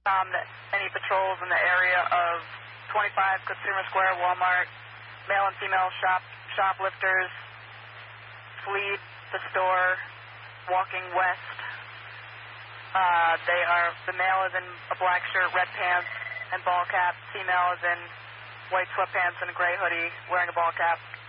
That any patrols in the area of 25 Consumer Square, Walmart, male and female shoplifters fleed the store, walking west. The male is in a black shirt, red pants, and ball cap. Female is in white sweatpants and a gray hoodie, wearing a ball cap.